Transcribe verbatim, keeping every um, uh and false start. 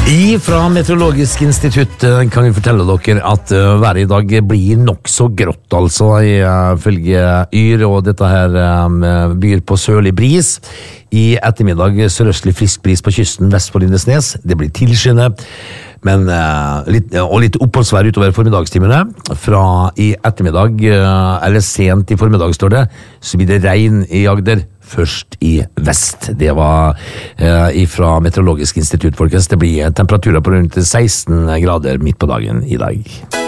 Fra Meteorologisk institutt kan vi fortelle dere at uh, været I dag blir nok så grått, altså, ifølge uh, Yr, og dette her um, byr på sørlig bris. I ettermiddag sørøstlig frisk bris på kysten vest for Lindesnes. Det blir tilskyende, men uh, litt, og litt oppholdsvær utover formiddagstimene. Fra I ettermiddag, uh, eller sent I formiddag, står det, så blir det regn I Agder. Først I vest. Det var eh, fra Meteorologisk institutt, folkens. Det blir temperaturer på rundt seksten grader midt på dagen I dag.